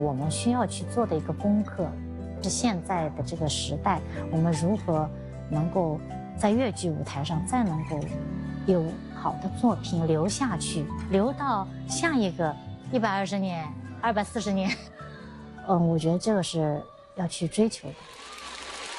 我们需要去做的一个功课，是现在的这个时代，我们如何能够在粤剧舞台上再能够有好的作品留下去，留到下一个120年、240年。我觉得这个是要去追求的。